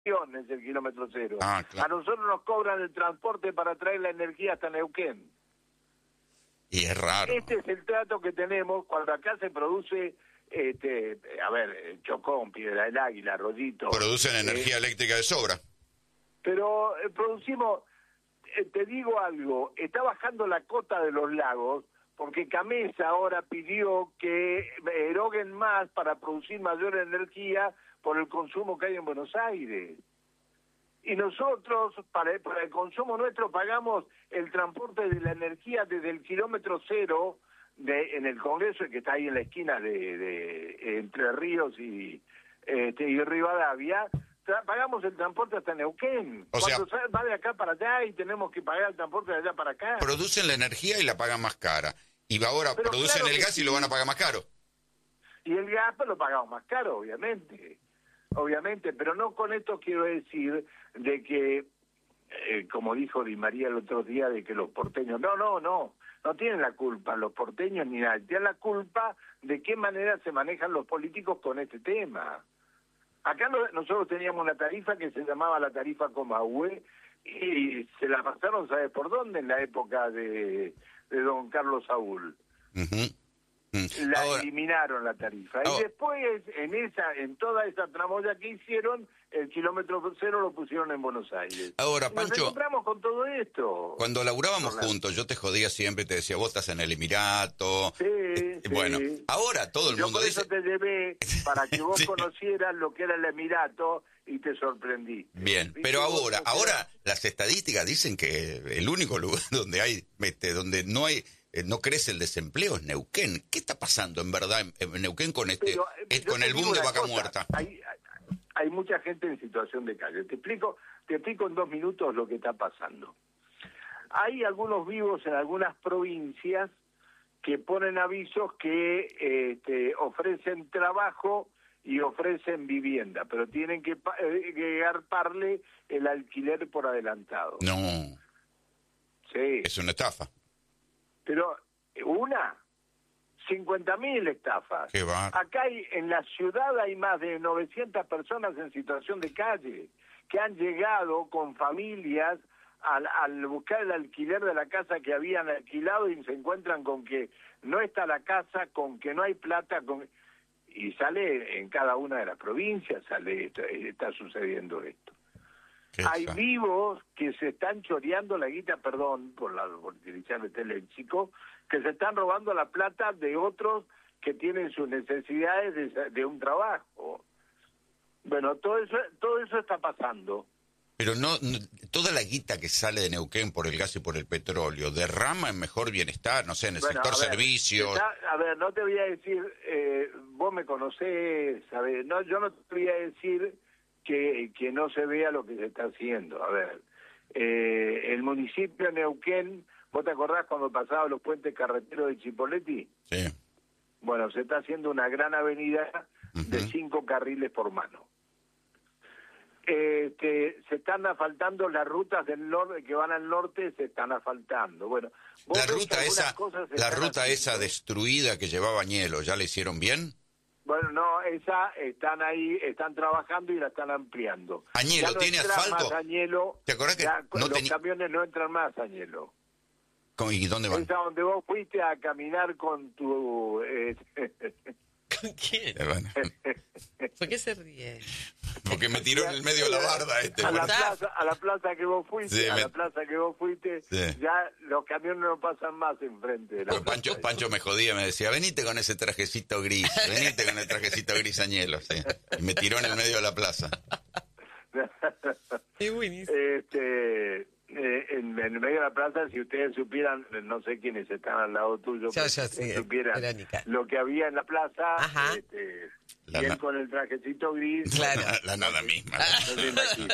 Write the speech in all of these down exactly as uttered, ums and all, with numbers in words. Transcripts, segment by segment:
es el kilómetro cero. Ah, claro. A nosotros nos cobran el transporte para traer la energía hasta Neuquén. Y es raro. Este es el trato que tenemos cuando acá se produce, este, a ver, Chocón, Piedra del Águila, Rollito. Producen energía eh, eléctrica de sobra. Pero eh, producimos, eh, te digo algo, está bajando la cota de los lagos porque Camesa ahora pidió que eroguen más para producir mayor energía por el consumo que hay en Buenos Aires. Y nosotros, para el, para el consumo nuestro, pagamos el transporte de la energía desde el kilómetro cero de, en el Congreso, que está ahí en la esquina de, de Entre Ríos y, este, y Rivadavia. Tra- pagamos el transporte hasta Neuquén. O sea, Cuando va de acá para allá y tenemos que pagar el transporte de allá para acá. Producen la energía y la pagan más cara. Y ahora Pero producen claro el que gas y sí. lo van a pagar más caro. Y el gas pues, lo pagamos más caro, obviamente. Obviamente, pero no con esto quiero decir de que, eh, como dijo Di María el otro día, de que los porteños... No, no, no. No tienen la culpa los porteños ni nada. Tienen la culpa de qué manera se manejan los políticos con este tema. Acá no, nosotros teníamos una tarifa que se llamaba la tarifa Comahue y se la pasaron, ¿sabes por dónde? En la época de, de don Carlos Saúl. Uh-huh. Mm. La Ahora, eliminaron la tarifa. ahora, Y después, en esa en toda esa tramoya que hicieron, el kilómetro cero lo pusieron en Buenos Aires. ahora, Y nos Pancho, encontramos con todo esto. cuando laburábamos Hola. juntos, yo te jodía siempre, te decía, vos estás en el Emirato. Sí, Eh, sí. Bueno, ahora todo el Yo mundo por dice... eso te llevé para que vos Sí. conocieras lo que era el Emirato y te sorprendí. Bien, ¿Viste? pero Vos ahora, no ahora quedás- las estadísticas dicen que el único lugar donde hay, este, donde no hay, eh, no crece el desempleo es Neuquén. ¿Qué está pasando en verdad en, en Neuquén con este, Pero, eh, eh, yo con te el digo boom de una vaca cosa, muerta? Hay, hay mucha gente en situación de calle. Te explico, te explico en dos minutos lo que está pasando. Hay algunos vivos en algunas provincias que ponen avisos que este, ofrecen trabajo y ofrecen vivienda, pero tienen que, pa- eh, que garparle el alquiler por adelantado. No, Sí, es una estafa. pero una, cincuenta mil estafas. Qué va. Acá hay, en la ciudad hay más de novecientas personas en situación de calle que han llegado con familias al, al buscar el alquiler de la casa que habían alquilado y se encuentran con que no está la casa, con que no hay plata, con... y sale en cada una de las provincias, sale esto, está sucediendo esto. Qué Hay sa- vivos que se están choreando la guita, perdón por, la, por utilizar este léxico, que se están robando la plata de otros que tienen sus necesidades de, de un trabajo. Bueno, todo eso, todo eso está pasando. Pero no, no- toda la guita que sale de Neuquén por el gas y por el petróleo derrama en mejor bienestar, no sé, en el Bueno, sector a ver, servicios. está- a ver, no te voy a decir, eh, vos me conocés, ¿sabes? No, yo no te voy a decir que, que no se vea lo que se está haciendo. A ver, eh, el municipio de Neuquén, ¿vos te acordás cuando pasaban los puentes carreteros de Chipoleti? Sí. Bueno, se está haciendo una gran avenida de Ujú. cinco carriles por mano. Este, se están asfaltando las rutas del norte que van al norte, se están asfaltando. Bueno, vos La ves que ruta algunas esa, cosas se la están ruta haciendo. esa destruida que llevaba Añelo, ¿ya la hicieron bien? Bueno, no, esa están ahí, están trabajando y la están ampliando. Añelo, Ya no ¿tiene entran asfalto? más Añelo, ¿Te acordás que ya no los tenía- camiones no entran más a Añelo. ¿Cómo- ¿Y dónde van? Esa donde vos fuiste a caminar con tu... eh, ¿Con quién? Eh, bueno, ¿Por qué se ríe? porque me tiró en el medio de la barda este. a la bueno. plaza, a la plaza que vos fuiste, Sí, a me- la plaza que vos fuiste, Sí. ya los camiones no pasan más enfrente de la Pues plaza. Pancho, Pancho me jodía, me decía, venite con ese trajecito gris, venite con el trajecito gris Añelo, sí. Y me tiró en el medio de la plaza. Es buenísimo. Este, eh, en, en medio de la plaza, si ustedes supieran, no sé quiénes están al lado tuyo, Yo, pero yo si ustedes sí, supieran Verónica. lo que había en la plaza, Ajá. este, La y él na- con el trajecito gris, Claro. La, la nada misma. no se imagina.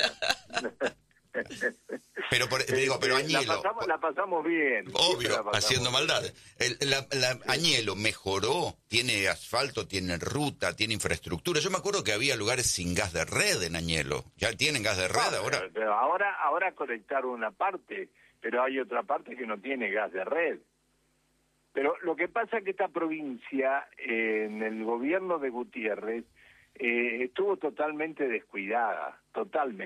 Pero, por, digo, pero Este, Añelo, la pasamos, la pasamos bien. siempre la obvio, pasamos haciendo bien. maldades. El, la, la- Añelo mejoró, tiene asfalto, tiene ruta, tiene infraestructura. Yo me acuerdo que había lugares sin gas de red en Añelo. ¿Ya tienen gas de red No, ahora? pero- pero ahora, ahora conectaron una parte, pero hay otra parte que no tiene gas de red. Pero lo que pasa es que esta provincia, eh, en el gobierno de Gutiérrez, eh, estuvo totalmente descuidada, totalmente.